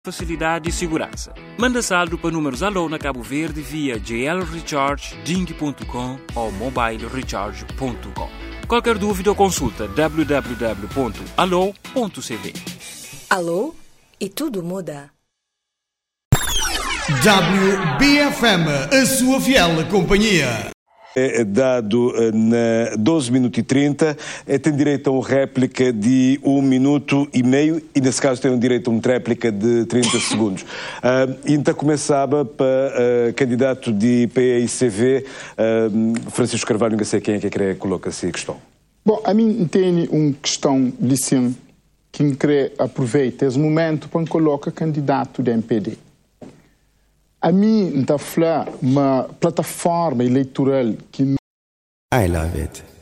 facilidade e segurança. Manda saldo para números Allo na Cabo Verde via JL Recharge, Ding.com ou mobilecharge.com. Qualquer dúvida ou consulta www.allo.cv. Alô? E tudo muda. WBFM, a sua fiel companhia. É dado na 12 minutos e 30, tem direito a uma réplica de 1 minuto e meio e nesse caso tem direito a uma réplica de 30 segundos. Então começava para candidato de PICV, Francisco Carvalho, não sei quem é que quer colocar essa questão. Bom, a mim tem uma questão de sim, que quer aproveitar esse momento para colocar candidato da MPD. A mim está a falar uma plataforma eleitoral que I love it.